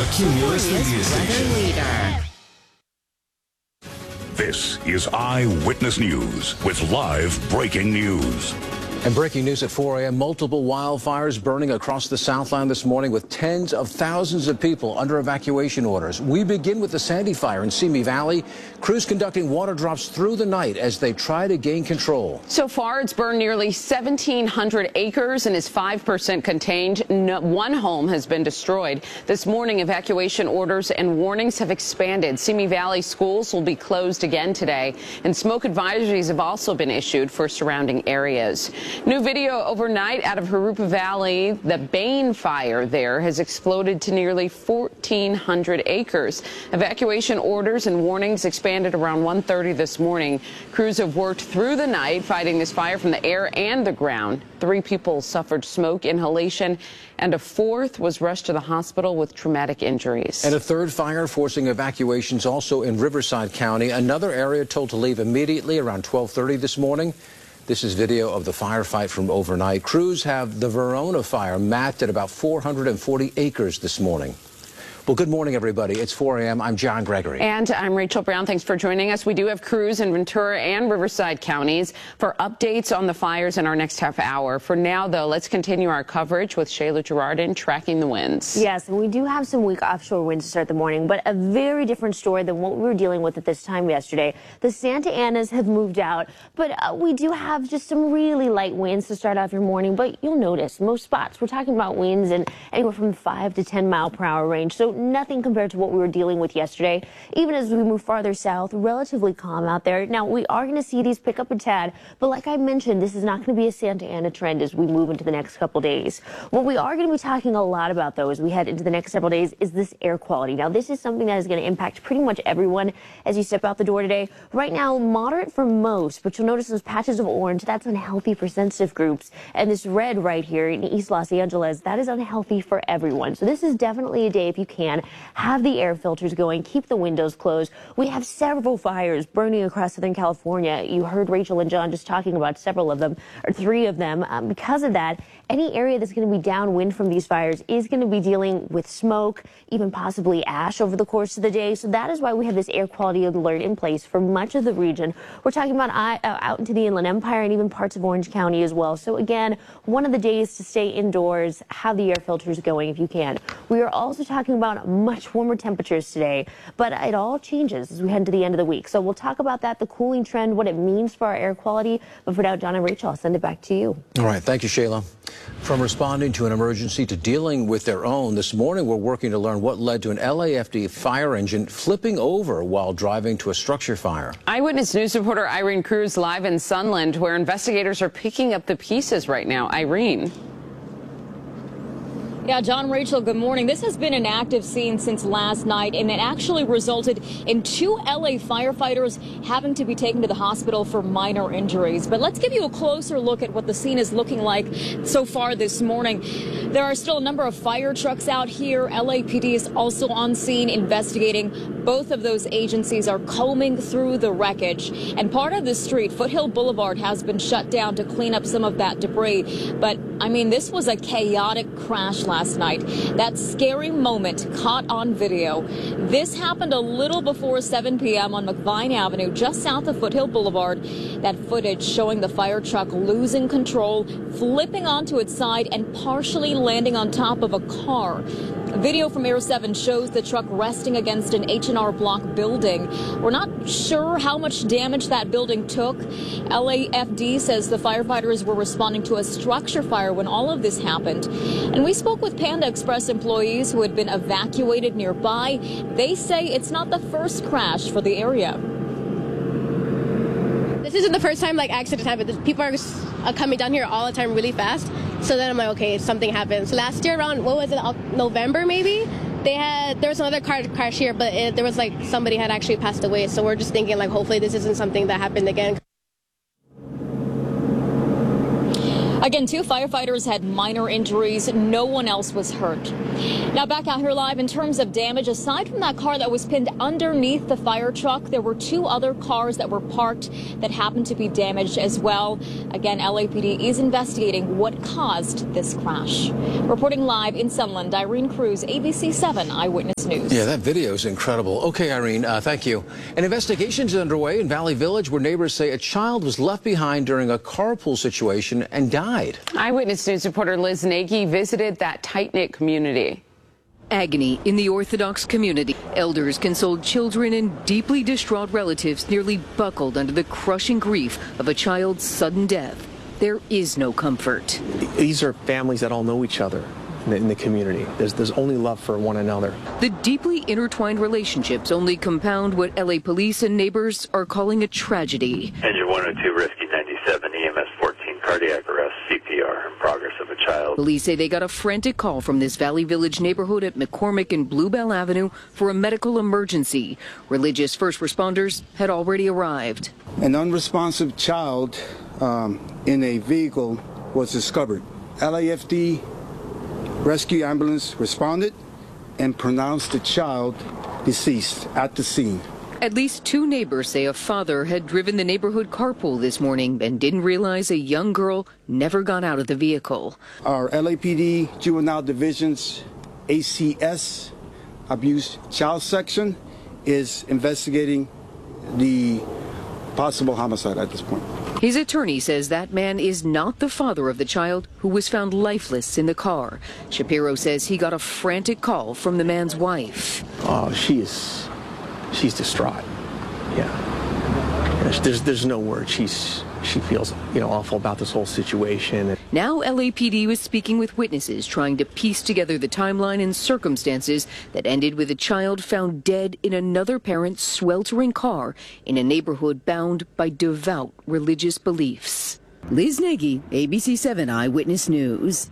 the Cumulus Radio Station. Leader. This is Eyewitness News with live breaking news. And breaking news at 4 a.m., multiple wildfires burning across the Southland this morning with tens of thousands of people under evacuation orders. We begin with the Sandy Fire in Simi Valley. Crews conducting water drops through the night as they try to gain control. So far, it's burned nearly 1,700 acres and is 5% contained. One home has been destroyed. This morning, evacuation orders and warnings have expanded. Simi Valley schools will be closed again today, and smoke advisories have also been issued for surrounding areas. New video overnight out of Jurupa Valley. The Bain fire there has exploded to nearly 1,400 acres. Evacuation orders and warnings expanded around 1:30 this morning. Crews have worked through the night fighting this fire from the air and the ground. 3 people suffered smoke inhalation, and a 4th was rushed to the hospital with traumatic injuries. And a 3rd fire forcing evacuations also in Riverside County. Another area told to leave immediately around 12:30 this morning. This is video of the firefight from overnight. Crews have the Verona fire mapped at about 440 acres this morning. Well, good morning, everybody. It's 4 a.m. I'm John Gregory. And I'm Rachel Brown. Thanks for joining us. We do have crews in Ventura and Riverside counties for updates on the fires in our next half hour. For now, though, let's continue our coverage with Shayla Girardin tracking the winds. Yes, and we do have some weak offshore winds to start the morning, but a very different story than what we were dealing with at this time yesterday. The Santa Anas have moved out, but we do have just some really light winds to start off your morning. But you'll notice most spots we're talking about winds in anywhere from 5 to 10 mile per hour range. So nothing compared to what we were dealing with yesterday. Even as we move farther south, relatively calm out there. Now, we are going to see these pick up a tad, but like I mentioned, this is not going to be a Santa Ana trend as we move into the next couple days. What we are going to be talking a lot about, though, as we head into the next several days is this air quality. Now, this is something that is going to impact pretty much everyone as you step out the door today. Right now, moderate for most, but you'll notice those patches of orange, that's unhealthy for sensitive groups. And this red right here in East Los Angeles, that is unhealthy for everyone. So this is definitely a day, if you can, have the air filters going, keep the windows closed. We have several fires burning across Southern California. You heard Rachel and John just talking about several of them, or 3 of them. Because of that, any area that's going to be downwind from these fires is going to be dealing with smoke, even possibly ash over the course of the day. So that is why we have this air quality alert in place for much of the region. We're talking about out into the Inland Empire and even parts of Orange County as well. So again, one of the days to stay indoors, have the air filters going if you can. We are also talking about much warmer temperatures today, but it all changes as we head to the end of the week. So we'll talk about that, the cooling trend, what it means for our air quality. But for now, John and Rachel, I'll send it back to you. All right. Thank you, Shayla. From responding to an emergency to dealing with their own, this morning we're working to learn what led to an LAFD fire engine flipping over while driving to a structure fire. Eyewitness News reporter Irene Cruz live in Sunland, where investigators are picking up the pieces right now. Irene. Yeah, John, Rachel, good morning. This has been an active scene since last night, and it actually resulted in 2 LA firefighters having to be taken to the hospital for minor injuries. But let's give you a closer look at what the scene is looking like so far this morning. There are still a number of fire trucks out here. LAPD is also on scene investigating. Both of those agencies are combing through the wreckage. And part of the street, Foothill Boulevard, has been shut down to clean up some of that debris. But, I mean, this was a chaotic crash last night. That scary moment caught on video. This happened a little before 7 p.m. on McVine Avenue, just south of Foothill Boulevard. That footage showing the fire truck losing control, flipping onto its side, and partially landing on top of a car. A video from Air 7 shows the truck resting against an H&R Block building. We're not sure how much damage that building took. LAFD says the firefighters were responding to a structure fire when all of this happened. And we spoke with Panda Express employees who had been evacuated nearby. They say it's not the first crash for the area. This isn't the first time accidents happen. People are coming down here all the time really fast. So then I'm like, okay, something happens. Last year around, what was it, November maybe? There was another car crash here, but there was somebody had actually passed away. So we're just thinking hopefully this isn't something that happened again. Again, 2 firefighters had minor injuries. No one else was hurt. Now back out here live in terms of damage. Aside from that car that was pinned underneath the fire truck, there were 2 other cars that were parked that happened to be damaged as well. Again, LAPD is investigating what caused this crash. Reporting live in Sunland, Irene Cruz, ABC 7 Eyewitness News. Yeah, that video is incredible. Okay, Irene, thank you. An investigation is underway in Valley Village where neighbors say a child was left behind during a carpool situation and died. Eyewitness News reporter Liz Nagy visited that tight-knit community. Agony in the Orthodox community. Elders consoled children and deeply distraught relatives nearly buckled under the crushing grief of a child's sudden death. There is no comfort. These are families that all know each other in the community. There's only love for one another. The deeply intertwined relationships only compound what LA police and neighbors are calling a tragedy. Engine 102, Rescue 97, EMS 14, cardiac arrest, CPR in progress of a child. Police say they got a frantic call from this Valley Village neighborhood at McCormick and Bluebell Avenue for a medical emergency. Religious first responders had already arrived. An unresponsive child in a vehicle was discovered. LAFD rescue ambulance responded and pronounced the child deceased at the scene. At least 2 neighbors say a father had driven the neighborhood carpool this morning and didn't realize a young girl never got out of the vehicle. Our LAPD Juvenile Division's ACS Abuse Child Section is investigating the possible homicide at this point. His attorney says that man is not the father of the child who was found lifeless in the car. Shapiro says he got a frantic call from the man's wife. She's distraught. Yeah. There's no word. She feels, awful about this whole situation. Now LAPD was speaking with witnesses trying to piece together the timeline and circumstances that ended with a child found dead in another parent's sweltering car in a neighborhood bound by devout religious beliefs. Liz Nagy, ABC 7 Eyewitness News.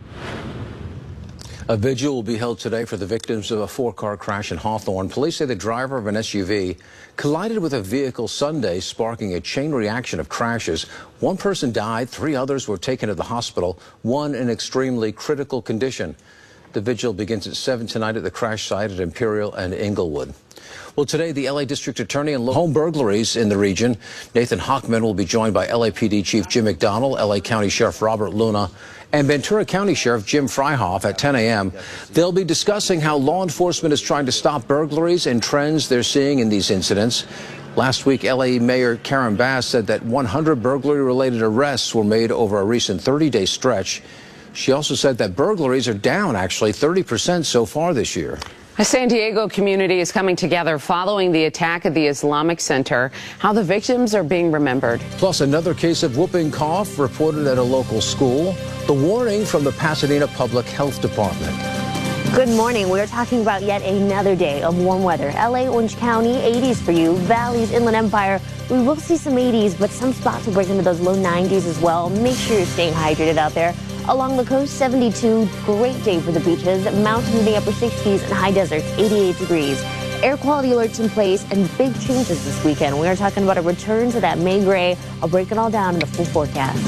A vigil will be held today for the victims of a 4-car crash in Hawthorne. Police say the driver of an SUV collided with a vehicle Sunday, sparking a chain reaction of crashes. 1 person died, 3 others were taken to the hospital, 1 in extremely critical condition. The vigil begins at 7 tonight at the crash site at Imperial and Inglewood. Well, today, the L.A. District Attorney and home burglaries in the region. Nathan Hochman will be joined by LAPD Chief Jim McDonnell, L.A. County Sheriff Robert Luna, and Ventura County Sheriff Jim Freihoff at 10 a.m. They'll be discussing how law enforcement is trying to stop burglaries and trends they're seeing in these incidents. Last week, L.A. Mayor Karen Bass said that 100 burglary-related arrests were made over a recent 30-day stretch. She also said that burglaries are down, actually, 30% so far this year. A San Diego community is coming together following the attack at the Islamic Center, how the victims are being remembered. Plus, another case of whooping cough reported at a local school. The warning from the Pasadena Public Health Department. Good morning. We're talking about yet another day of warm weather. LA, Orange County, 80s for you. Valleys, Inland Empire, we will see some 80s, but some spots will break into those low 90s as well. Make sure you're staying hydrated out there. Along the coast, 72, great day for the beaches. Mountains in the upper 60s and high deserts, 88 degrees. Air quality alerts in place and big changes this weekend. We are talking about a return to that May gray. I'll break it all down in the full forecast.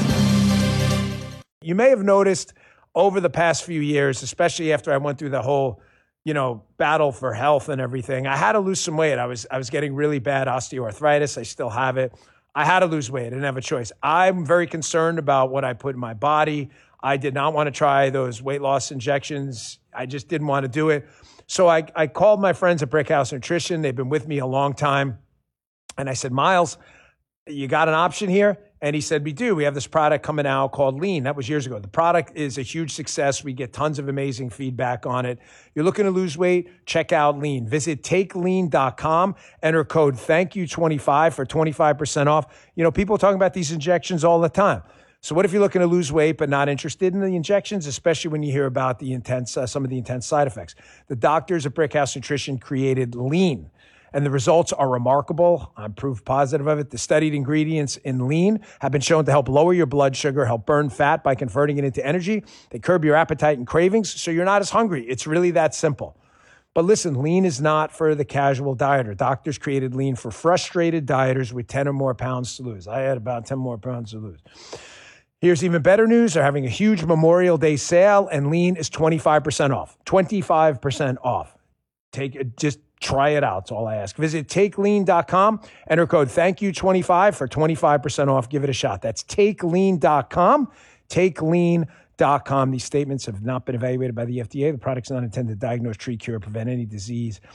You may have noticed over the past few years, especially after I went through the whole, battle for health and everything, I had to lose some weight. I was getting really bad osteoarthritis. I still have it. I had to lose weight. I didn't have a choice. I'm very concerned about what I put in my body. I did not want to try those weight loss injections. I just didn't want to do it. So I called my friends at Brickhouse Nutrition. They've been with me a long time. And I said, Miles, you got an option here? And he said, we do. We have this product coming out called Lean. That was years ago. The product is a huge success. We get tons of amazing feedback on it. You're looking to lose weight? Check out Lean. Visit takelean.com. Enter code THANKYOU25 for 25% off. People are talking about these injections all the time. So what if you're looking to lose weight but not interested in the injections, especially when you hear about the some of the intense side effects? The doctors at Brickhouse Nutrition created Lean, and the results are remarkable. I'm proof positive of it. The studied ingredients in Lean have been shown to help lower your blood sugar, help burn fat by converting it into energy. They curb your appetite and cravings, so you're not as hungry. It's really that simple. But listen, Lean is not for the casual dieter. Doctors created Lean for frustrated dieters with 10 or more pounds to lose. I had about 10 more pounds to lose. Here's even better news. They're having a huge Memorial Day sale, and Lean is 25% off. 25% off. Just try it out. That's all I ask. Visit TakeLean.com. Enter code ThankYou25 for 25% off. Give it a shot. That's TakeLean.com. TakeLean.com. These statements have not been evaluated by the FDA. The product's not intended to diagnose, treat, cure, prevent any disease.